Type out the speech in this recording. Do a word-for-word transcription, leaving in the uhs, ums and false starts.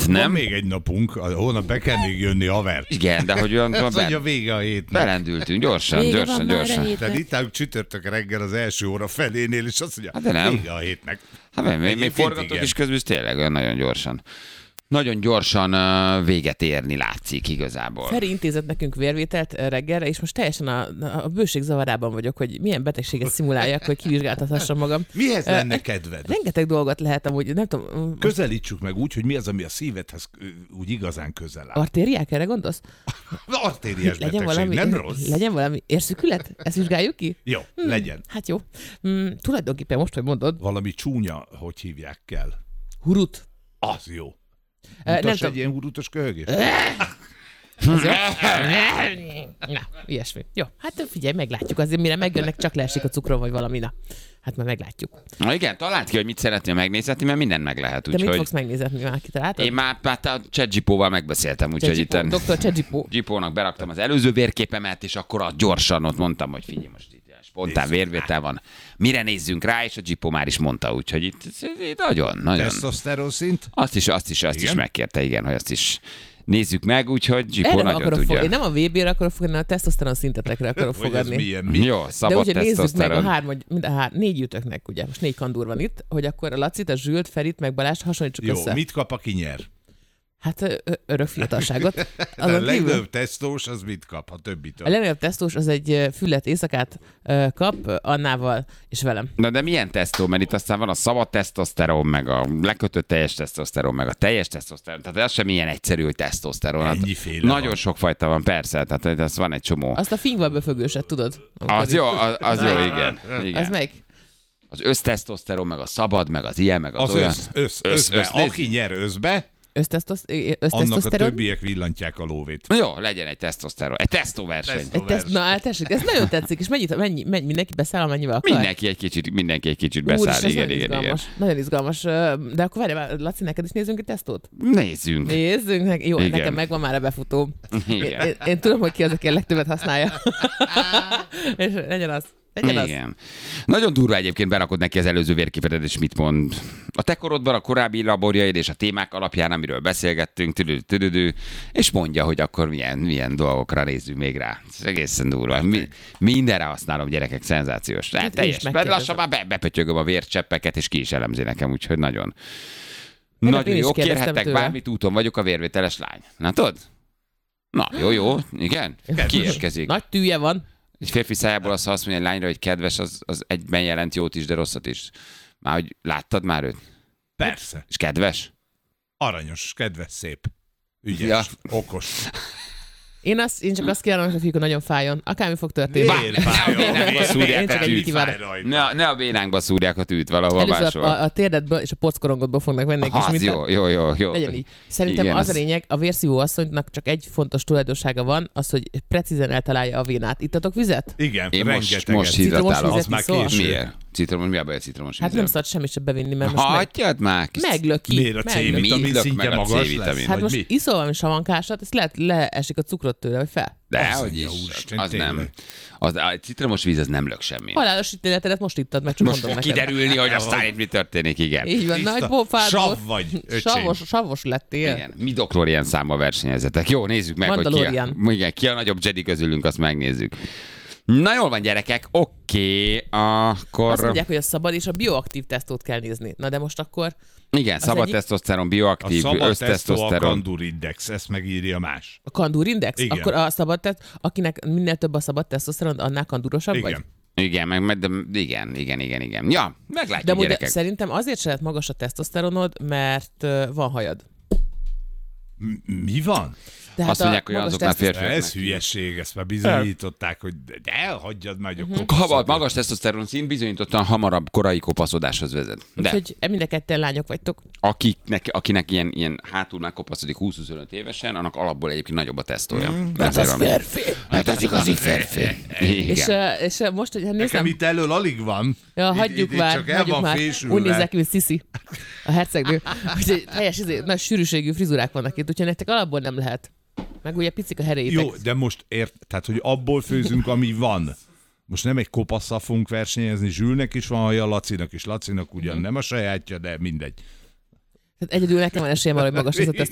nem? Van még egy napunk, holnap be kell még jönni haver. Igen, de hogy olyan... Az be... a vége a hétnek. Belendültünk, gyorsan, Vége gyorsan, gyorsan. Tehát itt állunk csütörtök reggel az első óra felénél, és azt mondja, hát de nem. vége a hétnek. Hát még, még forgatok is közben, tényleg olyan nagyon gyorsan. Nagyon gyorsan uh, véget érni látszik igazából. Feri intézett nekünk vérvételt reggelre, és most teljesen a, a bőség zavarában vagyok, hogy milyen betegséget szimuláljak, hogy kivizsgáltathassam magam. Mihez lenne kedved? Rengeteg dolgot lehet amúgy, nem tudom. Közelítsük meg úgy, hogy mi az, ami a szívedhez úgy igazán közel áll. Artériák, erre gondolsz? Artériás legyen betegség, valami, nem rossz. Legyen valami érszükület? Ezt vizsgáljuk ki? Jó, hmm, legyen. Hát jó. Hmm, tulajdonképpen most, hogy mondod. Valami csúnya, hogy hívják kell. Hurut. Az jó. Uh, Mutas nem egy ilyen hurutos köhögés? Na, ilyesmi. Jó, hát figyelj, meglátjuk. Azért mire megjönnek, csak leesik a cukron, vagy valami. Na, hát már meglátjuk. Na igen, találd ki, hogy mit szeretnél megnézetni, mert mindent meg lehet. De úgy, mit hogy... fogsz megnézetni, már kitaláltad? Én már, már a ChatGPT-val megbeszéltem, úgyhogy itt doktor ChatGPT. Gipónak beraktam az előző vérképemet, és akkor azt gyorsan ott mondtam, hogy figyelj, most itt spontán vérvétel van. Mire nézzünk rá, és a Gipó már is mondta, úgyhogy itt, itt nagyon, nagyon. Testoszteron szint? Azt is, azt is, azt is megkérte, igen, hogy azt is nézzük meg, úgyhogy Gipó Erre nagyon tudja. Fog... Én nem a vé bé-re akarok fogadni, a tesztoszteron szintetekre akarok fogadni. Milyen, mi? Jó, szabad de ugye nézzük meg a három, mind a hár, négy jutöknek, ugye, most négy kandúr van itt, hogy akkor a Lacit, a Zsült, Ferit, meg Balást hasonlítsuk Jó, össze. mit kap, aki nyer? Hát ö- örök fiatalságot. A legnagyobb tesztós, az mit kap a többitől? A legnagyobb tesztós az egy füllet éjszakát ö, kap Annával és velem. Na de milyen tesztó? Mert itt aztán van a szabad tesztoszteron, meg a lekötött teljes tesztoszteron, meg a teljes tesztoszteron. Tehát ez sem ilyen egyszerű, hogy tesztoszteron. Hát nagyon van. Sok fajta van, persze. Tehát ez van egy csomó. Azt a fingval befögőset, tudod? Az jó, az, az jó, igen. igen. Az meg? Az össztesztoszteron, meg a szabad, meg az ilyen, meg az, az olyan. Össz, össz, össz, összbe. Aki nyer összbe, annak a többiek villantják a lóvét. Jó, legyen egy tesztoszteron. Egy tesztóverseny. Egy teszt, na, hát tessék, ez nagyon tetszik, és mennyit, mennyi, mennyi, mindenki beszáll, amennyivel akar? Mindenki egy kicsit, mindenki egy kicsit beszáll. Úr, igen, igen, igen, izgalmas, igen. nagyon izgalmas. De akkor várjál, Laci, neked is nézzünk egy tesztót? Nézzünk. Nézzünk. Nek- Jó, igen. nekem megvan már a befutó. Én, Igen. én, én tudom, hogy ki az, aki a legtöbbet használja. És legyen az. Legyen Igen. az. Nagyon durva egyébként berakod neki az előző vérképedet, és mit mond. A te korodban a korábbi laborjaid és a témák alapján, amiről beszélgettünk, tüdő, tüdődő, és mondja, hogy akkor milyen, milyen dolgokra nézzünk még rá. Ez egészen durva. Mi, mindenre használom, gyerekek, szenzációs. Hát, teljes. Lassan már be, bepötyögöm a vércseppeket, és ki is elemzi nekem, úgyhogy nagyon. Én Nagyon is jó, kérdeztem kérhetek tőle. bármit, úton vagyok, a vérvételes lány. Na tudod? Na, jó, jó, igen. Ki érkezik? Nagy tűje van. Egy férfi szájából azt, ha azt mondja egy lányra, hogy kedves, az, az egyben jelent jót is, de rosszat is. Már hogy láttad már őt? Persze. És kedves? Aranyos, kedves, szép. Ügyes, Ja. okos. Én, azt, én csak azt kívánom, hogy a fiúkon nagyon fájjon. Akármi fog történni. Miért fájjon? Bénánkba szúrják Én csak a ennyit tűt. kívánom. Ne, ne a bénánkba szúrják a tűt valahol Először máshol. a, a térdedből és a pockorongodból fognak venni egy kis Az mintát. jó, jó, jó, jó. Legyen így. Szerintem Igen, az a az- lényeg, a vérszívó asszonynak csak egy fontos tulajdonsága van, az, hogy precízen eltalálja a vénát. Ittatok vizet? Igen, Én most, rengeteget. most hidratálom. Citromos Az már vizet iszol? késő. Miért? Citromos, mi a baj a citromos Hát nem vízzel? szabad semmit sem bevinni, mert most meg, Hagyjad már! Kis... meglöki. Miért a meglöki. C-vitamin Mindlök szintje meg a magas C-vitamin. lesz? Hát Vagy most mi? iszol valami savankásat, ezt lehet leesik a cukrot tőle, vagy fel. De, Az hogy jó, is. Isten, Az nem. tényleg. Az, a citromos víz az nem lök semmi. Halálos ítéletedet most ittad, meg csak Most mondom fog neked. kiderülni, hogy aztán itt mi történik, igen. Így van, Tiszta nagy pofád sav volt. vagy, öcsém. Savos, savos lettél. Igen. Mi Doklorian számmal versenyezetek. Jó, nézzük meg, hogy ki Mandalorian. a, igen, ki a nagyobb Jedi közülünk, azt megnézzük. Na jól van, gyerekek, oké, akkor... Azt mondják, hogy a szabad és a bioaktív tesztót kell nézni. Na de most akkor Igen, szabad egyik- tesztoszteron, A bioaktív, szabad tesztó a össztesztoszteron. Kandur Index, ezt megírja más. a kandur index? Igen. Akkor a szabad teszt, akinek minél több a szabad tesztoszteron, annál kandurosabb vagy? Igen. Igen, meg, meg de, igen, igen, igen, igen. Ja, meglátjuk, De amúgy gyerekek. szerintem azért se lehet magas a tesztoszteronod, mert ö, van hajad. M- Mi van? Tehát Azt mondják, hogy magas azoknál tesztoszteron- férfiaknak. Ez hülyeség, ezt már bizonyították, hogy de elhagyjad már, hogy Mhm. a Ha magas tesztoszteron szint bizonyítottan hamarabb korai kopaszodáshoz vezet. De Úgyhogy mind a ketten lányok vagytok. akiknek, akinek ilyen, ilyen hátul már kopaszodik húsz-huszonöt évesen, annak alapból egyébként nagyobb a tesztója. Mm, Hát az férfi. Hát az igazi férfi. És, Igen. ö, és ö, most, hogy hát Nekem nézem, itt elől alig van. ja, Itt- hagyjuk itt- itt már, csak el hagyjuk van már. fésülve. Úgy nézzek ki, mint Sisi, a hercegnő. Úgyhogy teljes izé, nagy sűrűségű frizurák vannak itt, úgyhogy nektek alapból nem lehet. Meg ugye picik a heréitek. Jó, de most ért, tehát, hogy abból főzünk, ami van. Most nem egy kopasszal fogunk versenyezni, Zsülnek is van haja, Lacinak is. Lacinak ugyan nem a sajátja, de mindegy. Tehát egyedül nekem van esélyem arra, hogy magas az a Igen.